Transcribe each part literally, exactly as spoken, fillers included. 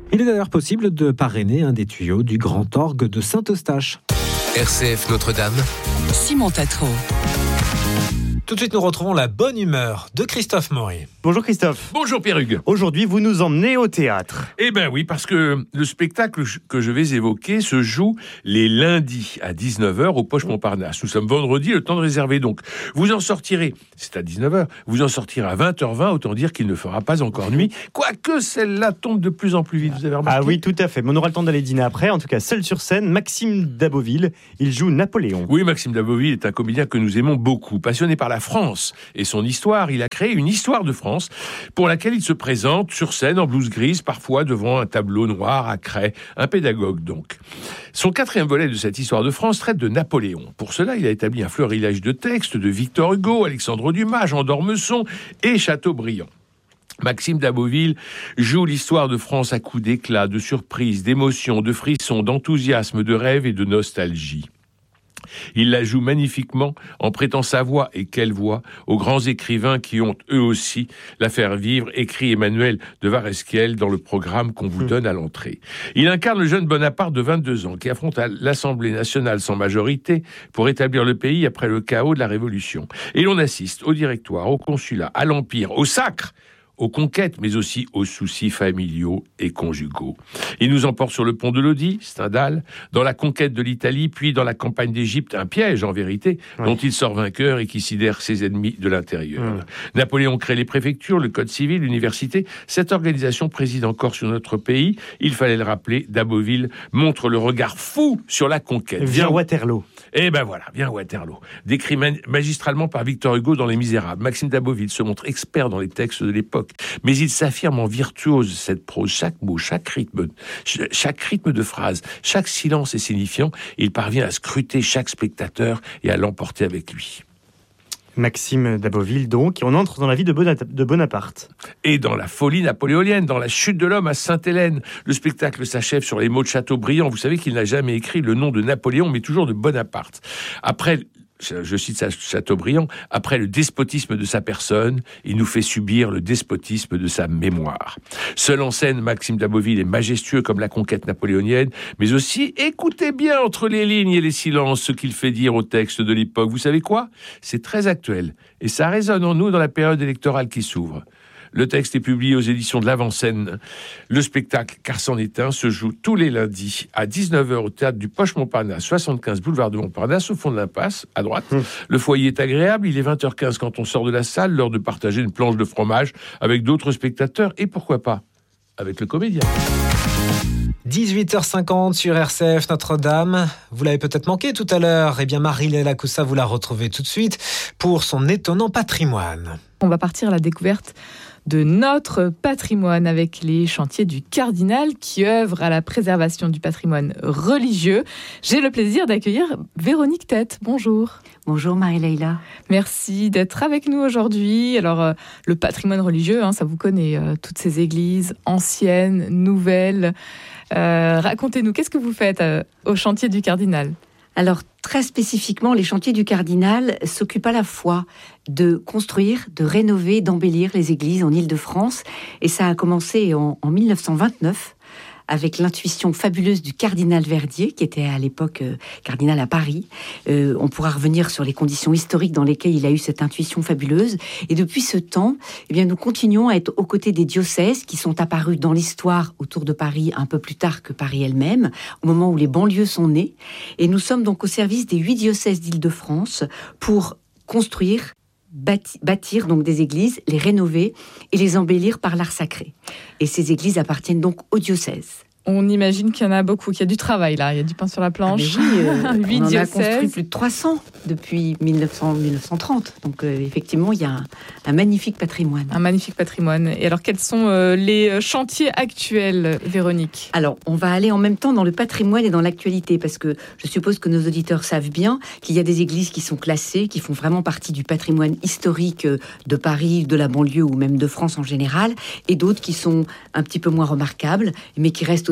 Il est d'ailleurs possible de parrainer un des tuyaux du grand orgue de Saint-Eustache. R C F Notre-Dame, Simon Tatro. Tout de suite, nous retrouvons la bonne humeur de Christophe Maury. Bonjour Christophe. Bonjour Pierre-Hugues. Aujourd'hui, vous nous emmenez au théâtre. Eh bien oui, parce que le spectacle que je vais évoquer se joue les lundis à dix-neuf heures au Poche Montparnasse. Nous sommes vendredi, le temps de réserver donc. Vous en sortirez, c'est à dix-neuf heures, vous en sortirez à vingt heures vingt, autant dire qu'il ne fera pas encore nuit, quoique celle-là tombe de plus en plus vite, vous avez remarqué ? Ah oui, tout à fait, mais on aura le temps d'aller dîner après. En tout cas, seul sur scène, Maxime Daboville, il joue Napoléon. Oui, Maxime Daboville est un comédien que nous aimons beaucoup. Passionné par la France et son histoire, il a créé une histoire de France pour laquelle il se présente sur scène en blouse grise, parfois devant un tableau noir à craie, un pédagogue donc. Son quatrième volet de cette histoire de France traite de Napoléon. Pour cela, il a établi un florilège de textes de Victor Hugo, Alexandre Dumas, Jean d'Ormesson et Chateaubriand. Maxime Daboville joue l'histoire de France à coups d'éclat, de surprise, d'émotion, de frissons, d'enthousiasme, de rêve et de nostalgie. Il la joue magnifiquement en prêtant sa voix, et quelle voix, aux grands écrivains qui ont eux aussi la faire vivre, écrit Emmanuel de Varesquiel dans le programme qu'on vous donne à l'entrée. Il incarne le jeune Bonaparte de vingt-deux ans qui affronte l'Assemblée nationale sans majorité pour établir le pays après le chaos de la Révolution. Et l'on assiste au directoire, au consulat, à l'Empire, au sacre, aux conquêtes, mais aussi aux soucis familiaux et conjugaux. Il nous emporte sur le pont de Lodi, Stendhal, dans la conquête de l'Italie, puis dans la campagne d'Égypte, un piège en vérité, oui, dont il sort vainqueur et qui sidère ses ennemis de l'intérieur. Mmh. Napoléon crée les préfectures, le code civil, l'université. Cette organisation préside encore sur notre pays. Il fallait le rappeler, Daboville montre le regard fou sur la conquête. Viens Waterloo. Eh ben voilà, viens Waterloo. Décrit magistralement par Victor Hugo dans Les Misérables, Maxime Daboville se montre expert dans les textes de l'époque. Mais il s'affirme en virtuose de cette prose. Chaque mot, chaque rythme, chaque rythme de phrase, chaque silence est signifiant. Il parvient à scruter chaque spectateur et à l'emporter avec lui. Maxime Daboville, donc, et on entre dans la vie de Bonaparte. Et dans la folie napoléonienne, dans la chute de l'homme à Sainte-Hélène. Le spectacle s'achève sur les mots de Chateaubriand. Vous savez qu'il n'a jamais écrit le nom de Napoléon, mais toujours de Bonaparte. Après... Je cite Chateaubriand, après le despotisme de sa personne, il nous fait subir le despotisme de sa mémoire. Seul en scène, Maxime Daboville est majestueux comme la conquête napoléonienne, mais aussi, écoutez bien entre les lignes et les silences ce qu'il fait dire au texte de l'époque. Vous savez quoi ? C'est très actuel, et ça résonne en nous dans la période électorale qui s'ouvre. Le texte est publié aux éditions de l'Avant-Scène. Le spectacle, car c'en est un, se joue tous les lundis à dix-neuf heures au théâtre du Poche Montparnasse, soixante-quinze boulevard de Montparnasse, au fond de l'impasse, à droite. Mmh. Le foyer est agréable, il est vingt heures quinze quand on sort de la salle, l'heure de partager une planche de fromage avec d'autres spectateurs, et pourquoi pas avec le comédien. dix-huit heures cinquante sur R C F Notre-Dame. Vous l'avez peut-être manqué tout à l'heure. Eh bien, Marie-Léla Lacoussa, vous la retrouvez tout de suite pour son étonnant patrimoine. On va partir à la découverte de notre patrimoine avec les chantiers du Cardinal qui œuvrent à la préservation du patrimoine religieux. J'ai le plaisir d'accueillir Véronique Tête. Bonjour. Bonjour Marie-Leila. Merci d'être avec nous aujourd'hui. Alors, euh, le patrimoine religieux, hein, ça vous connaît, euh, toutes ces églises anciennes, nouvelles. Euh, racontez-nous, qu'est-ce que vous faites euh, au chantier du Cardinal ? Alors, très spécifiquement, les chantiers du Cardinal s'occupent à la fois de construire, de rénover, d'embellir les églises en Île-de-France. Et ça a commencé en, en dix-neuf cent vingt-neuf avec l'intuition fabuleuse du cardinal Verdier, qui était à l'époque euh, cardinal à Paris. Euh, on pourra revenir sur les conditions historiques dans lesquelles il a eu cette intuition fabuleuse. Et depuis ce temps, eh bien, nous continuons à être aux côtés des diocèses qui sont apparus dans l'histoire autour de Paris un peu plus tard que Paris elle-même, au moment où les banlieues sont nées. Et nous sommes donc au service des huit diocèses d'Île-de-France pour construire, bâtir, bâtir donc des églises, les rénover et les embellir par l'art sacré. Et ces églises appartiennent donc aux diocèses. On imagine qu'il y en a beaucoup, qu'il y a du travail là, il y a du pain sur la planche. Ah oui, euh, huit on en diocèses. a construit plus de trois cents depuis dix-neuf cents, dix-neuf cent trente. Donc euh, effectivement, il y a un, un magnifique patrimoine. Un magnifique patrimoine. Et alors, quels sont euh, les chantiers actuels, Véronique ? Alors, on va aller en même temps dans le patrimoine et dans l'actualité, parce que je suppose que nos auditeurs savent bien qu'il y a des églises qui sont classées, qui font vraiment partie du patrimoine historique de Paris, de la banlieue ou même de France en général, et d'autres qui sont un petit peu moins remarquables, mais qui restent aussi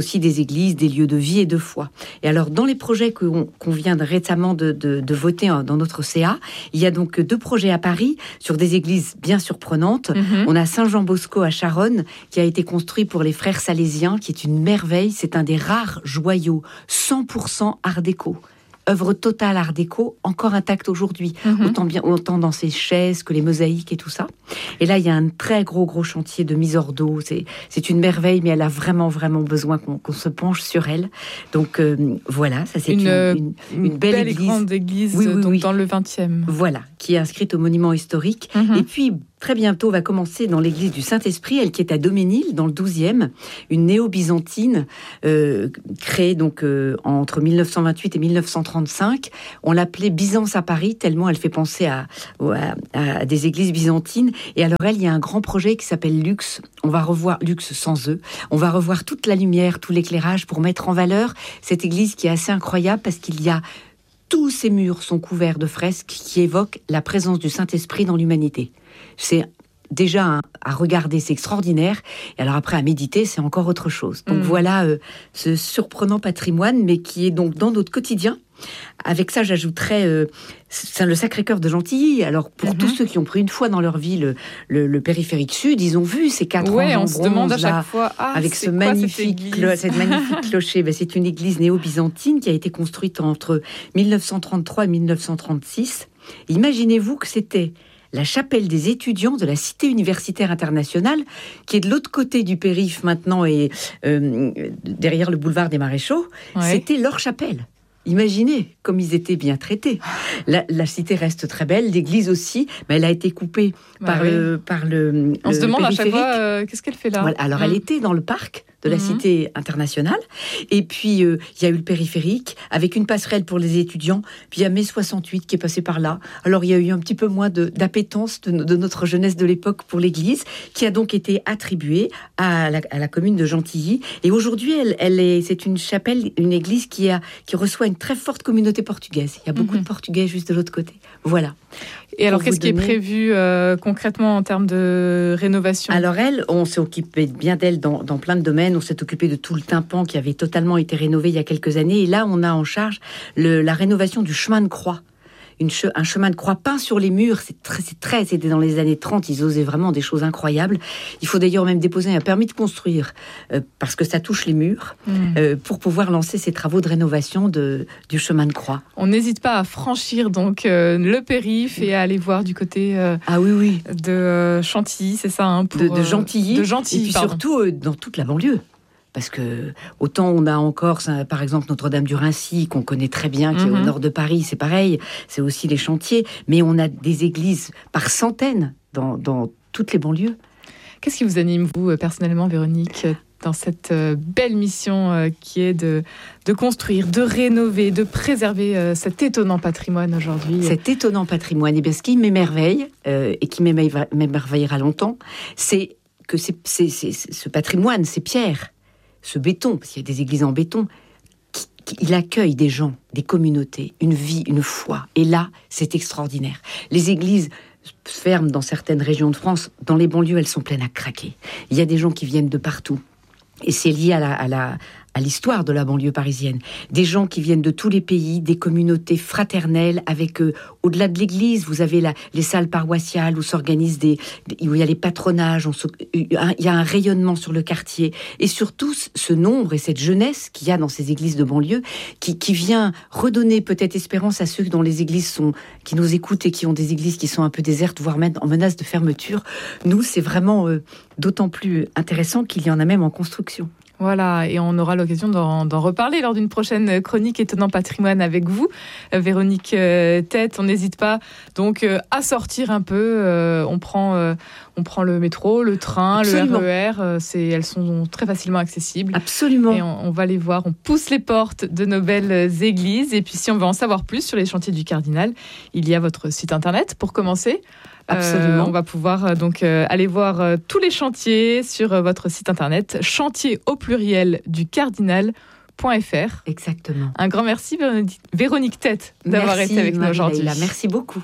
aussi des églises, des lieux de vie et de foi. Et alors, dans les projets qu'on, qu'on vient de, récemment de, de, de voter dans notre C A, il y a donc deux projets à Paris sur des églises bien surprenantes. Mm-hmm. On a Saint-Jean-Bosco à Charonne, qui a été construit pour les frères salésiens, qui est une merveille. C'est un des rares joyaux cent pour cent art déco. Œuvre totale art déco, encore intacte aujourd'hui, mmh. autant, bien, autant dans ses chaises que les mosaïques et tout ça. Et là, il y a un très gros, gros chantier de mise hors d'eau. C'est, c'est une merveille, mais elle a vraiment, vraiment besoin qu'on, qu'on se penche sur elle. Donc euh, voilà, ça c'est une, une, une, une belle, belle église. Et grande église oui, oui, donc, oui. dans le vingtième. Voilà, qui est inscrite au monument historique. Mmh. Et puis, très bientôt va commencer dans l'église du Saint-Esprit, elle qui est à Doménil, dans le douzième, une néo-byzantine euh, créée donc euh, entre dix-neuf cent vingt-huit et dix-neuf cent trente-cinq. On l'appelait Byzance à Paris, tellement elle fait penser à, à, à des églises byzantines. Et alors elle, il y a un grand projet qui s'appelle Lux. On va revoir Lux sans eux. On va revoir toute la lumière, tout l'éclairage pour mettre en valeur cette église qui est assez incroyable parce qu'il y a tous ces murs sont couverts de fresques qui évoquent la présence du Saint-Esprit dans l'humanité. C'est déjà un, à regarder, c'est extraordinaire. Et alors après, à méditer, c'est encore autre chose. Donc mmh. voilà euh, ce surprenant patrimoine, mais qui est donc dans notre quotidien. Avec ça, j'ajouterais euh, c'est le Sacré-Cœur de Gentilly. Alors, pour mmh. tous ceux qui ont pris une fois dans leur vie le, le, le périphérique sud, ils ont vu ces quatre ouais, anges en on se demande à chaque là, fois, ah, avec c'est ce quoi magnifique, cette, clo- cette magnifique clocher. Ben, c'est une église néo-byzantine qui a été construite entre dix-neuf cent trente-trois et dix-neuf cent trente-six. Imaginez-vous que c'était la chapelle des étudiants de la Cité universitaire internationale, qui est de l'autre côté du périph' maintenant et euh, derrière le boulevard des Maréchaux. Ouais. C'était leur chapelle. Imaginez comme ils étaient bien traités. La, la cité reste très belle, l'église aussi, mais elle a été coupée bah par, oui. le, par le On le se demande à chaque fois, euh, qu'est-ce qu'elle fait là voilà. Alors, mmh. elle était dans le parc de la mmh. Cité internationale, et puis il euh, y a eu le périphérique, avec une passerelle pour les étudiants, puis il y a mai soixante-huit qui est passé par là. Alors, il y a eu un petit peu moins de, d'appétence de, de notre jeunesse de l'époque pour l'église, qui a donc été attribuée à la, à la commune de Gentilly, et aujourd'hui, elle, elle est, c'est une chapelle, une église qui, a, qui reçoit une très forte communauté portugaise. Il y a beaucoup mmh. de Portugais juste de l'autre côté. Voilà. Et alors, qu'est-ce donner... qui est prévu euh, concrètement en termes de rénovation ? Alors elle, on s'est occupé bien d'elle dans, dans plein de domaines. On s'est occupé de tout le tympan qui avait totalement été rénové il y a quelques années. Et là, on a en charge le, la rénovation du chemin de croix. Une che- un chemin de croix peint sur les murs, c'est très, c'est très, c'était dans les années trente, ils osaient vraiment des choses incroyables. Il faut d'ailleurs même déposer un permis de construire, euh, parce que ça touche les murs, mmh. euh, pour pouvoir lancer ces travaux de rénovation de, du chemin de croix. On n'hésite pas à franchir donc euh, le périph' et à aller voir du côté euh, ah oui, oui. de euh, Chantilly, c'est ça hein, pour, de, de Gentilly, euh, de Gentilly, et puis pardon. surtout euh, dans toute la banlieue. Parce que autant on a encore, par exemple, Notre-Dame du Raincy, qu'on connaît très bien, qui mmh. est au nord de Paris, c'est pareil, c'est aussi les chantiers, mais on a des églises par centaines dans, dans toutes les banlieues. Qu'est-ce qui vous anime, vous, personnellement, Véronique, dans cette belle mission qui est de, de construire, de rénover, de préserver cet étonnant patrimoine aujourd'hui ? Cet étonnant patrimoine, et bien ce qui m'émerveille, euh, et qui m'émerveillera longtemps, c'est que c'est, c'est, c'est, ce patrimoine, ces pierres, ce béton, parce qu'il y a des églises en béton, qui, qui, il accueille des gens, des communautés, une vie, une foi. Et là, c'est extraordinaire. Les églises ferment dans certaines régions de France. Dans les banlieues, elles sont pleines à craquer. Il y a des gens qui viennent de partout. Et c'est lié à la, à la, à l'histoire de la banlieue parisienne. Des gens qui viennent de tous les pays, des communautés fraternelles, avec, euh, au-delà de l'église, vous avez la, les salles paroissiales où s'organisent des, où il y a les patronages, on se, il y a un rayonnement sur le quartier. Et surtout, ce nombre et cette jeunesse qu'il y a dans ces églises de banlieue, qui, qui vient redonner peut-être espérance à ceux dont les églises sont, qui nous écoutent et qui ont des églises qui sont un peu désertes, voire même en menace de fermeture. Nous, c'est vraiment euh, d'autant plus intéressant qu'il y en a même en construction. Voilà, et on aura l'occasion d'en, d'en reparler lors d'une prochaine chronique Étonnant Patrimoine avec vous, Véronique euh, Tête. On n'hésite pas donc euh, à sortir un peu. Euh, on prend, euh, on prend le métro, le train, Absolument. le R E R. Euh, c'est, elles sont très facilement accessibles. Absolument. Et on, on va les voir. On pousse les portes de nos belles églises. Et puis, si on veut en savoir plus sur les chantiers du Cardinal, il y a votre site internet pour commencer. Absolument. Euh, on va pouvoir euh, donc euh, aller voir euh, tous les chantiers sur euh, votre site internet, chantier au pluriel du cardinal point f r. Exactement. Un grand merci Véronique, Véronique Tête d'avoir merci, été avec Marie nous aujourd'hui. Leila, merci beaucoup.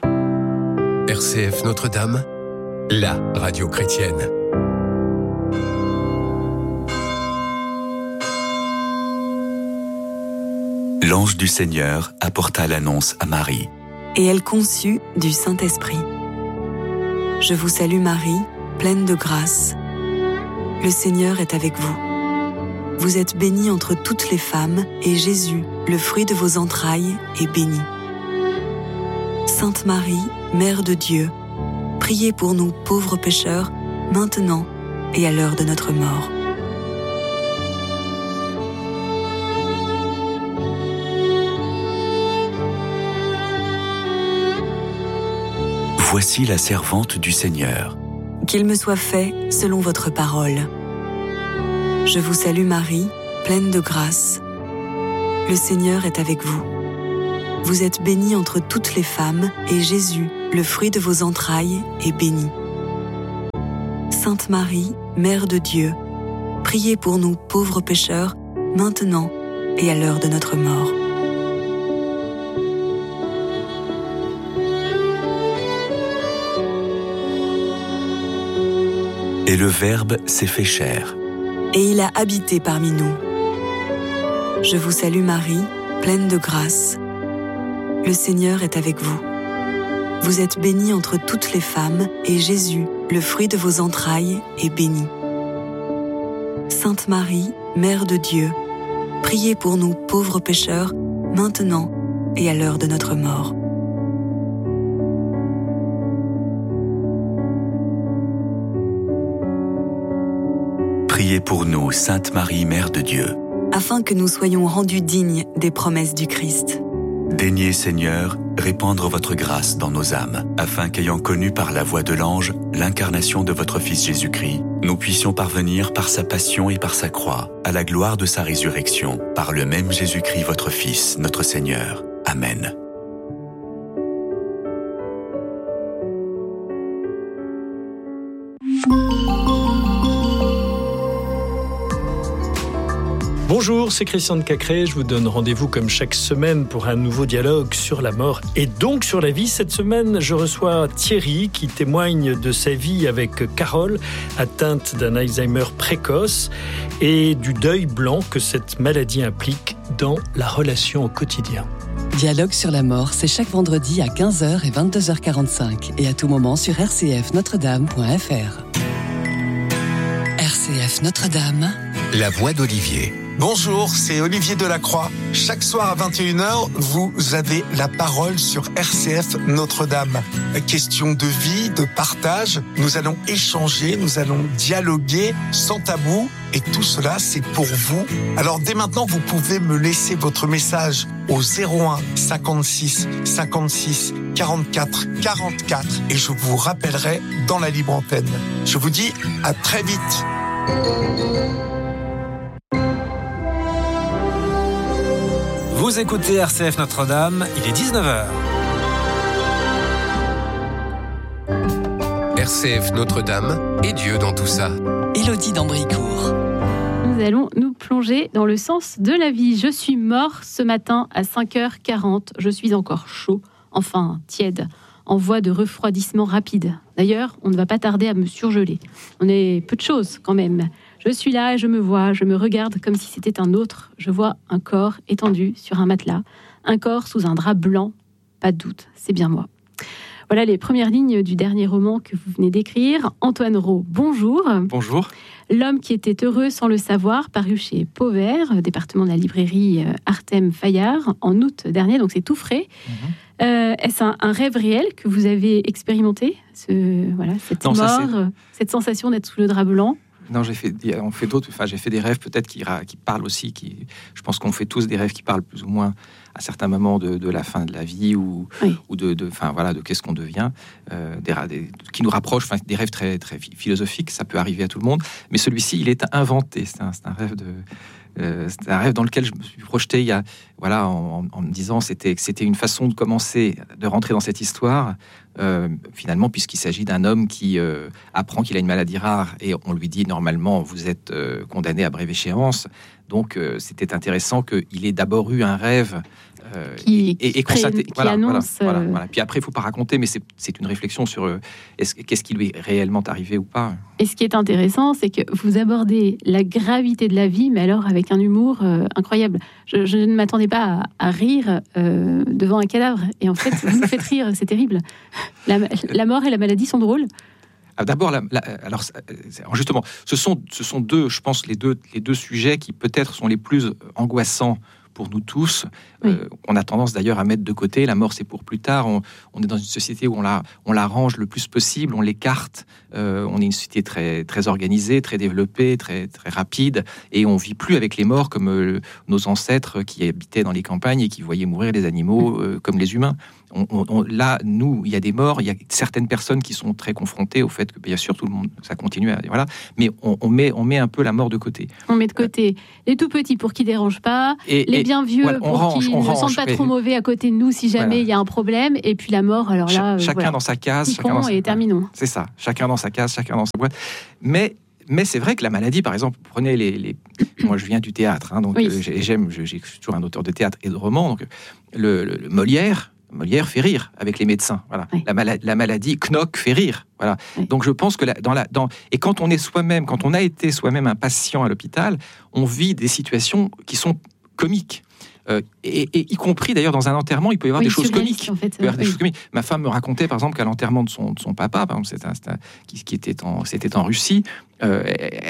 R C F Notre-Dame, la radio chrétienne. l'ange du Seigneur apporta l'annonce à Marie. Et elle conçut du Saint-Esprit. Je vous salue Marie, pleine de grâce. Le Seigneur est avec vous. Vous êtes bénie entre toutes les femmes, et Jésus, le fruit de vos entrailles, est béni. Sainte Marie, Mère de Dieu, priez pour nous pauvres pécheurs, maintenant et à l'heure de notre mort. Voici la servante du Seigneur. Qu'il me soit fait selon votre parole. Je vous salue Marie, pleine de grâce. Le Seigneur est avec vous. Vous êtes bénie entre toutes les femmes, et Jésus, le fruit de vos entrailles, est béni. Sainte Marie, Mère de Dieu, priez pour nous pauvres pécheurs, maintenant et à l'heure de notre mort. Et le Verbe s'est fait chair. Et il a habité parmi nous. Je vous salue Marie, pleine de grâce. Le Seigneur est avec vous. Vous êtes bénie entre toutes les femmes, et Jésus, le fruit de vos entrailles, est béni. Sainte Marie, Mère de Dieu, priez pour nous pauvres pécheurs, maintenant et à l'heure de notre mort. Priez pour nous, Sainte Marie, Mère de Dieu, afin que nous soyons rendus dignes des promesses du Christ. Daignez, Seigneur, répandre votre grâce dans nos âmes, afin qu'ayant connu par la voix de l'ange l'incarnation de votre Fils Jésus-Christ, nous puissions parvenir par sa passion et par sa croix à la gloire de sa résurrection, par le même Jésus-Christ, votre Fils, notre Seigneur. Amen. Bonjour, c'est Christian de Cacré. Je vous donne rendez-vous comme chaque semaine pour un nouveau dialogue sur la mort et donc sur la vie. Cette semaine, je reçois Thierry qui témoigne de sa vie avec Carole, atteinte d'un Alzheimer précoce et du deuil blanc que cette maladie implique dans la relation au quotidien. Dialogue sur la mort, c'est chaque vendredi à quinze heures et vingt-deux heures quarante-cinq et à tout moment sur r c f notre dame point f r. R C F Notre-Dame, la voix d'Olivier. Bonjour, c'est Olivier Delacroix. Chaque soir à vingt et une heures, vous avez la parole sur R C F Notre-Dame. Question de vie, de partage, nous allons échanger, nous allons dialoguer sans tabou. Et tout cela, c'est pour vous. Alors dès maintenant, vous pouvez me laisser votre message au zéro un cinquante-six cinquante-six quarante-quatre quarante-quatre et je vous rappellerai dans la libre antenne. Je vous dis à très vite. Vous écoutez R C F Notre-Dame, il est dix-neuf heures. R C F Notre-Dame et Dieu dans tout ça. Élodie d'Ambricourt. Nous allons nous plonger dans le sens de la vie. Je suis mort ce matin à cinq heures quarante. Je suis encore chaud, enfin tiède, en voie de refroidissement rapide. D'ailleurs, on ne va pas tarder à me surgeler. On est peu de choses quand même. Je suis là et je me vois, je me regarde comme si c'était un autre. Je vois un corps étendu sur un matelas, un corps sous un drap blanc. Pas de doute, c'est bien moi. Voilà les premières lignes du dernier roman que vous venez d'écrire. Antoine Rau, bonjour. Bonjour. L'homme qui était heureux sans le savoir, paru chez Pauvert, département de la librairie Artem Fayard, en août dernier, donc c'est tout frais. Mmh. Euh, est-ce un, un rêve réel que vous avez expérimenté, ce, voilà, cette non, mort, ça, cette sensation d'être sous le drap blanc? Non, j'ai fait, on fait d'autres. Enfin, j'ai fait des rêves peut-être qui, qui parlent aussi. Qui, je pense qu'on fait tous des rêves qui parlent plus ou moins à certains moments de, de la fin de la vie ou, oui. ou de, de, enfin voilà, de qu'est-ce qu'on devient, euh, des, des, qui nous rapprochent. Enfin, des rêves très, très philosophiques. Ça peut arriver à tout le monde. Mais celui-ci, il est inventé. C'est un, c'est un rêve de. Euh, c'est un rêve dans lequel je me suis projeté il y a, voilà, en, en me disant c'était c'était une façon de commencer, de rentrer dans cette histoire. Euh, finalement, puisqu'il s'agit d'un homme qui euh, apprend qu'il a une maladie rare et on lui dit normalement vous êtes euh, condamné à brève échéance. Donc, euh, c'était intéressant qu'il ait d'abord eu un rêve. Euh, qui, et, et, et qui, constater, qui voilà, annonce. Voilà, euh... voilà. Puis après, il ne faut pas raconter, mais c'est, c'est une réflexion sur euh, est-ce, qu'est-ce qui lui est réellement arrivé ou pas. Et ce qui est intéressant, c'est que vous abordez la gravité de la vie, mais alors avec un humour euh, incroyable. Je, je ne m'attendais pas à, à rire euh, devant un cadavre. Et en fait, vous nous faites rire, c'est terrible. La, la mort et la maladie sont drôles. Ah, d'abord, la, la, alors justement, ce sont, ce sont deux, je pense, les deux, les deux sujets qui peut-être sont les plus angoissants pour nous tous. Oui. Euh, on a tendance d'ailleurs à mettre de côté. La mort, c'est pour plus tard. On, on est dans une société où on la, on la range le plus possible, on l'écarte. Euh, on est une société très, très organisée, très développée, très, très rapide. Et on vit plus avec les morts comme euh, nos ancêtres qui habitaient dans les campagnes et qui voyaient mourir les animaux euh, comme les humains. On, on, on, là, nous, il y a des morts, il y a certaines personnes qui sont très confrontées au fait que, bien sûr, tout le monde, ça continue, à, voilà, mais on, on, met, on met un peu la mort de côté. On met de côté les tout petits pour qu'ils ne dérangent pas, et, les et, bien vieux voilà, pour range, qu'ils ne se sentent pas trop mauvais à côté de nous si jamais il voilà. y a un problème, et puis la mort, alors là... Ch- chacun voilà. dans sa case, Piquons chacun dans sa... et terminons. C'est ça, chacun dans sa case, chacun dans sa boîte. Mais... Mais c'est vrai que la maladie, par exemple, prenez les... les... Moi, je viens du théâtre, hein, donc oui. euh, j'aime, je, j'ai toujours un auteur de théâtre et de romans, donc le, le, le Molière... Molière fait rire avec les médecins. Voilà. Oui. La, mala- la maladie, Knock fait rire. Voilà. Oui. Donc je pense que la, dans la, dans, et quand on est soi-même, quand on a été soi-même un patient à l'hôpital, on vit des situations qui sont comiques. Euh, et, et y compris d'ailleurs dans un enterrement, il peut y avoir oui, des choses comiques. En fait, il peut y avoir oui. des choses comiques. Ma femme me racontait par exemple qu'à l'enterrement de son, de son papa, par exemple, c'était un, c'était un, qui, qui était en, c'était en Russie, euh,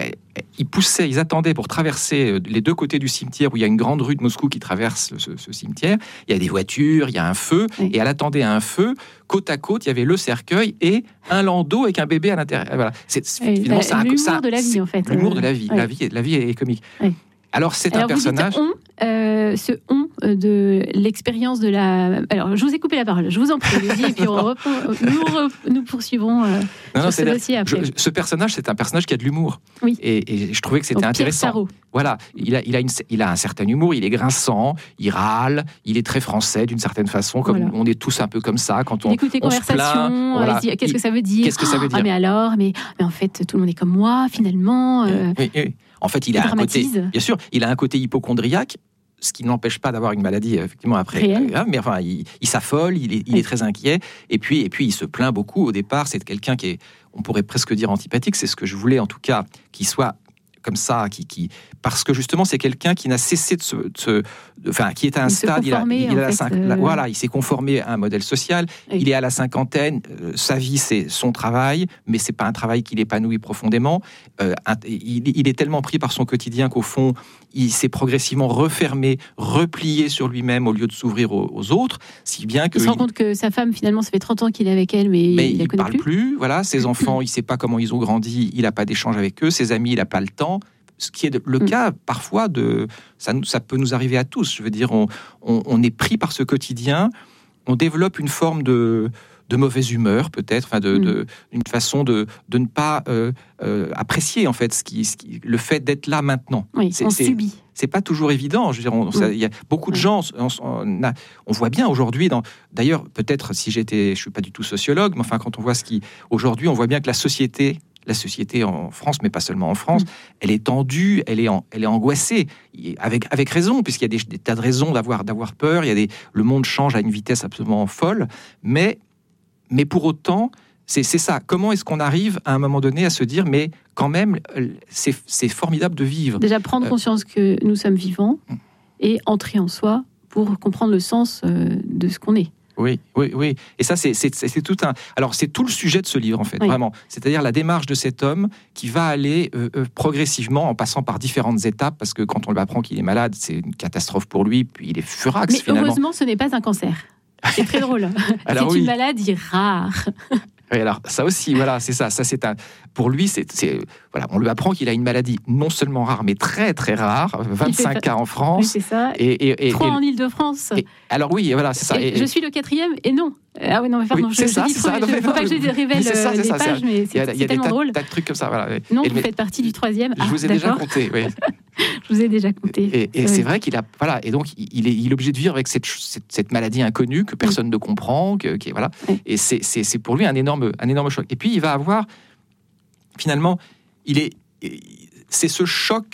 ils poussaient, ils attendaient pour traverser les deux côtés du cimetière où il y a une grande rue de Moscou qui traverse ce, ce cimetière. Il y a des voitures, il y a un feu, oui. et elle attendait à un feu. Côte à côte, il y avait le cercueil et un landau avec un bébé à l'intérieur. Voilà. C'est, c'est, oui, finalement, bah, ça, l'humour ça, de la vie en fait. L'humour de la vie. Oui. La vie, la vie est comique. Oui. Alors c'est Alors, un personnage. Vous dites on, euh, ce on de l'expérience de la. Alors je vous ai coupé la parole. Je vous en prie, allez-y, et puis on reprend, nous, re... nous poursuivrons euh, non, non, sur ce dossier après. Je, ce personnage, c'est un personnage qui a de l'humour. Oui. Et, et je trouvais que c'était Donc, intéressant. Pierre Sarraud. Voilà, il a, il a une, il a un certain humour. Il est grinçant, il râle, il est très français d'une certaine façon, comme voilà. on est tous un peu comme ça quand on. Il écoute les on conversations. Se plaint, voilà. Dit, qu'est-ce que ça veut dire Qu'est-ce que ça veut dire Ah mais alors, mais, mais en fait, tout le monde est comme moi finalement. Euh... Oui, oui. En fait, il, il a un côté, bien sûr, il a un côté hypocondriaque, ce qui ne l'empêche pas d'avoir une maladie effectivement après. Réel. Mais enfin, il, il s'affole, il, est, il oui. est très inquiet, et puis, et puis il se plaint beaucoup. Au départ, c'est quelqu'un qui est, on pourrait presque dire antipathique. C'est ce que je voulais en tout cas, qu'il soit comme ça, qui, qui, parce que justement, c'est quelqu'un qui n'a cessé de se, de se de, enfin, qui est à un il stade, il a, il a la fait, cinq, euh... la, voilà, il s'est conformé à un modèle social. Oui. Il est à la cinquantaine, euh, sa vie c'est son travail, mais c'est pas un travail qui l'épanouit profondément. Euh, il, il est tellement pris par son quotidien qu'au fond, il s'est progressivement refermé, replié sur lui-même au lieu de s'ouvrir aux, aux autres, si bien que il se rend il... compte que sa femme, finalement, ça fait trente ans qu'il est avec elle, mais, mais il ne parle plus. plus. Voilà, ses enfants, il ne sait pas comment ils ont grandi, il n'a pas d'échange avec eux, ses amis, il n'a pas le temps. Ce qui est le cas parfois de ça, ça peut nous arriver à tous. Je veux dire, on, on, on est pris par ce quotidien, on développe une forme de, de mauvaise humeur peut-être, enfin de, mm. de une façon de, de ne pas euh, euh, apprécier en fait ce qui, ce qui, le fait d'être là maintenant. Oui, c'est, on c'est, subit. C'est pas toujours évident. Je veux dire, il mm. y a beaucoup de gens. On, on, a, on voit bien aujourd'hui. Dans, d'ailleurs, peut-être si j'étais, je suis pas du tout sociologue, mais enfin quand on voit ce qui aujourd'hui, on voit bien que la société. La société en France, mais pas seulement en France, mmh. elle est tendue, elle est, en, elle est angoissée, avec, avec raison, puisqu'il y a des, des tas de raisons d'avoir, d'avoir peur. Il y a des, le monde change à une vitesse absolument folle, mais, mais pour autant, c'est, c'est ça. Comment est-ce qu'on arrive à un moment donné à se dire, mais quand même, c'est, c'est formidable de vivre. Déjà prendre euh, conscience que nous sommes vivants mmh. et entrer en soi pour comprendre le sens de ce qu'on est. Oui, oui, oui. Et ça, c'est, c'est, c'est tout un. Alors, c'est tout le sujet de ce livre, en fait, oui. vraiment. C'est-à-dire la démarche de cet homme qui va aller euh, euh, progressivement, en passant par différentes étapes, parce que quand on lui apprend qu'il est malade, c'est une catastrophe pour lui, puis il est furax, Mais finalement. Heureusement, ce n'est pas un cancer. C'est très drôle. Alors, c'est oui. une maladie rare. Oui, alors ça aussi, voilà, c'est ça. Ça, c'est un. Pour lui, c'est, c'est voilà, on lui apprend qu'il a une maladie non seulement rare, mais très très rare. vingt-cinq cas en France. Oui, c'est ça. Et, et, et trois et, en Île-de-France. Et, alors oui, voilà, c'est ça. Et, et, je suis le quatrième, et non. Ah oui, non, mais pardon, oui, je, c'est ça, je dis c'est trop. Ça, Il ne faut pas que je révèle c'est ça, c'est les ça, pages, c'est mais c'est, il y a, c'est il y a tellement des drôle. tas de trucs comme ça, voilà. Non, et vous mais, faites partie du troisième. Je ah, vous ai d'accord. déjà compté, oui. Je vous ai déjà compté. Et, et c'est vrai qu'il a, voilà, et donc il est, il est obligé de vivre avec cette, cette, cette maladie inconnue que personne oui. ne comprend, que, que voilà. Oui. Et c'est, c'est, c'est pour lui un énorme, un énorme choc. Et puis il va avoir, finalement, il est, c'est ce choc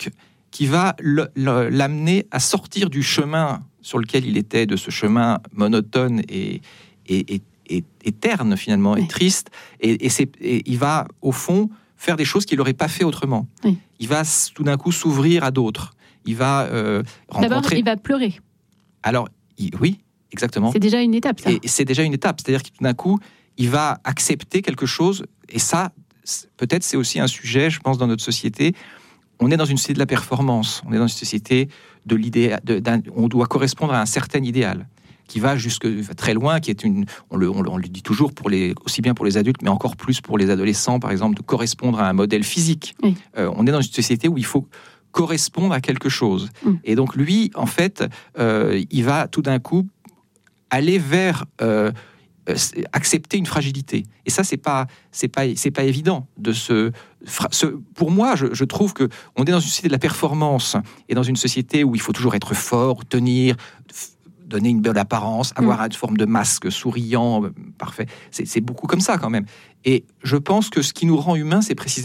qui va le, le, l'amener à sortir du chemin sur lequel il était, de ce chemin monotone et, et, et, et, et terne finalement, oui. et triste. Et, et, c'est, et il va, au fond, faire des choses qu'il n'aurait pas fait autrement. Oui. Il va tout d'un coup s'ouvrir à d'autres. Il va euh, rencontrer... D'abord, il va pleurer. Alors, il, oui, exactement. C'est déjà une étape, ça. Et c'est déjà une étape. C'est-à-dire que tout d'un coup, il va accepter quelque chose. Et ça, peut-être, c'est aussi un sujet, je pense, dans notre société. On est dans une société de la performance. On est dans une société de l'idée... De, on doit correspondre à un certain idéal qui va jusque très loin, qui est une, on le, on le, on le dit toujours pour les, aussi bien pour les adultes, mais encore plus pour les adolescents, par exemple, de correspondre à un modèle physique. Oui. Euh, on est dans une société où il faut correspondre à quelque chose. Mm. Et donc lui, en fait, euh, il va tout d'un coup aller vers euh, accepter une fragilité. Et ça, c'est pas, c'est pas, c'est pas évident de se. se pour moi, je, je trouve que on est dans une société de la performance et dans une société où il faut toujours être fort, tenir. Donner une belle apparence, avoir mmh. une forme de masque souriant, parfait. C'est, c'est beaucoup comme ça quand même. Et je pense que ce qui nous rend humains, c'est précisément